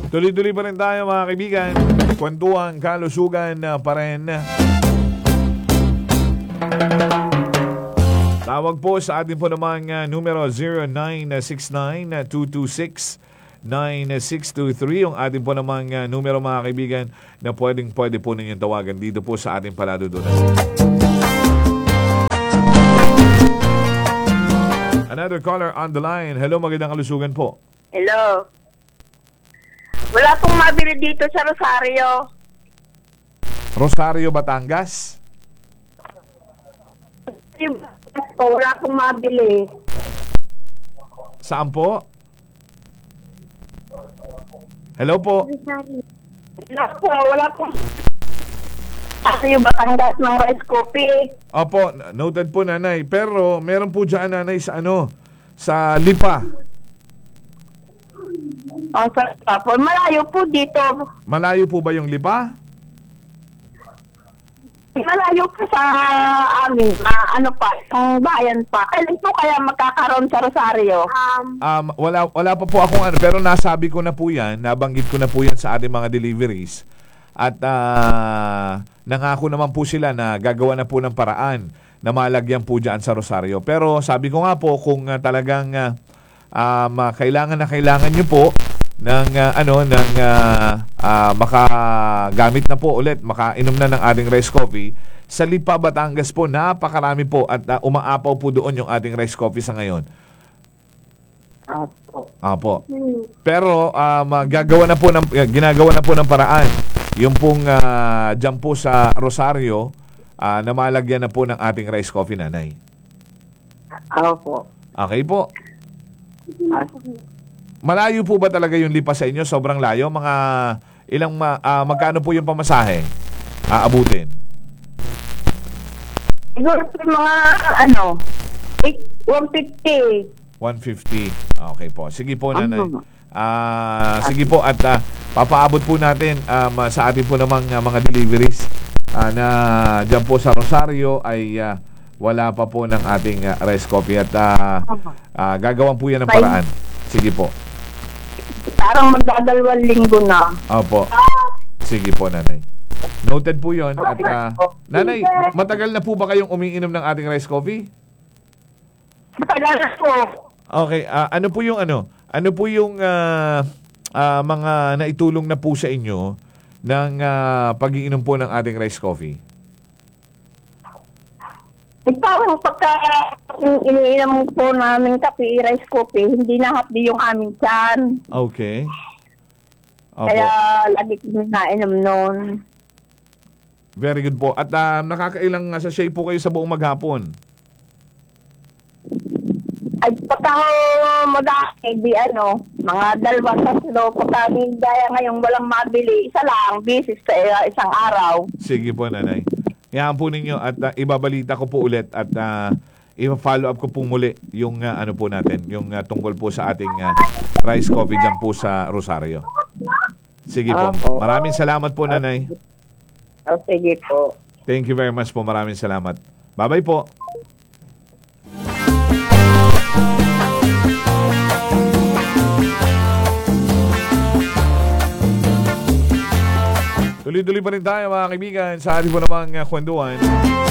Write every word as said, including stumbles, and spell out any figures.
Tuloy-tuloy pa rin tayo mga kaibigan. Kwentuhan, kalusugan uh, pa rin. Tawag po sa atin po namang uh, numero zero nine six nine, two two six, nine six two three. Yung atin po namang uh, numero mga kaibigan na pwedeng pwede po ninyong tawagan dito po sa ating paladudunan. Another caller on the line. Hello, magandang kalusugan po. Hello. Wala pong mabili dito sa Rosario. Rosario, Batangas? Wala pong mabili. Saan po? Hello po. Wala po, wala pong yung Batangas ng rice coffee. Opo, noted po nanay. Pero meron po dyan nanay sa ano, sa Lipa. Oh, sa po. Malayo po dito. Malayo po ba yung Lipa? Malayo po sa amin. Uh, ano pa, ang bayan pa. Kailan po kaya magkakaroon sa Rosario? Um, Um, wala, wala pa po akong ano, pero nasabi ko na po yan, nabanggit ko na po yan sa ating mga deliveries. At uh, nangako naman po sila na gagawa na po ng paraan na malagyan po dyan sa Rosario. Pero sabi ko nga po, kung uh, talagang uh, um, uh, kailangan na kailangan nyo po ng uh, ano ng uh, uh, makagamit na po ulit, makainom na ng ating rice coffee sa Lipa, Batangas po, napakarami po at uh, umaapaw po doon yung ating rice coffee sa ngayon. Apo. Apo. Pero um, gagawa na po ng ginagawa na po ng paraan yung pong uh, dyan po sa Rosario uh, na malagyan na po ng ating rice coffee, nanay. Opo. Okay po. Malayo po ba talaga yung Lipa sa inyo? Sobrang layo? Mga ilang ma, uh, magkano po yung pamasahe aabutin? Siguro po mga ano, one fifty. one fifty. Okay po. Sige po, nanay. Ah, sige po at uh, papaabot po natin um, sa atin po namang uh, mga deliveries uh, na dyan po sa Rosario ay uh, wala pa po ng ating uh, rice coffee at uh, uh, gagawan po yan ng paraan. Sige po. Parang magdadalawang linggo na. Opo. Sige po, nanay. Noted po yun. At, uh, nanay, matagal na po ba kayong umiinom ng ating rice coffee? Matagal na po. Okay. Uh, ano po yung ano? Ano po yung uh, uh, mga naitulong na po sa inyo ng uh, pag-iinom po ng ating rice coffee? Parang pagka iniinom po namin kape, rice coffee, hindi nahapdi yung aming tiyan. Okay. Opo. Kaya lagi kami nainom noon. Very good po. At uh, nakakailang uh, sachet po kayo sa buong maghapon? Ay, pagka madami, di ano, mga dalawa tatlo, pagka gaya ngayon walang mabili, isa lang, bisis sa uh, isang araw. Sige po, nanay. Yan po ninyo at uh, ibabalita ko po ulit at uh, i-follow up ko po muli yung uh, ano po natin, yung uh, tungkol po sa ating uh, rice coffee dyan po sa Rosario. Sige po. Opo. Maraming salamat po, nanay. Oh, sige po. Thank you very much po. Maraming salamat. Bye-bye po. Tuloy-tuloy pa rin tayo mga kaibigan sa ating po namang uh, kwentuhan.